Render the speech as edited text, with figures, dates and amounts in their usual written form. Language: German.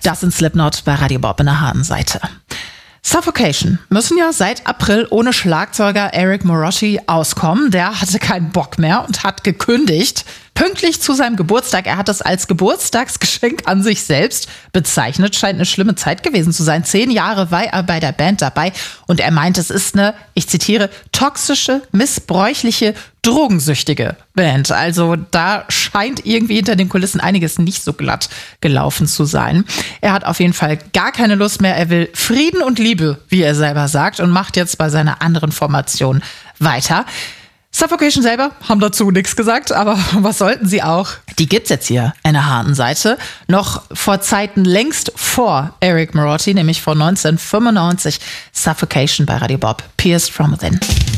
Das sind Slipknot bei Radio Bob in der Hahnseite. Suffocation müssen ja seit April ohne Schlagzeuger Eric Moretti auskommen. Der hatte keinen Bock mehr und hat gekündigt. Pünktlich zu seinem Geburtstag. Er hat es als Geburtstagsgeschenk an sich selbst bezeichnet. Scheint eine schlimme Zeit gewesen zu sein. 10 Jahre war er bei der Band dabei. Und er meint, es ist eine, ich zitiere, toxische, missbräuchliche, drogensüchtige Band. Also da scheint irgendwie hinter den Kulissen einiges nicht so glatt gelaufen zu sein. Er hat auf jeden Fall gar keine Lust mehr. Er will Frieden und Liebe, wie er selber sagt, und macht jetzt bei seiner anderen Formation weiter. Suffocation selber haben dazu nichts gesagt, aber was sollten sie auch? Die gibt's jetzt hier in der Hahnseite. Noch vor Zeiten längst vor Eric Moretti, nämlich vor 1995. Suffocation bei Radio Bob. Pierced from Within.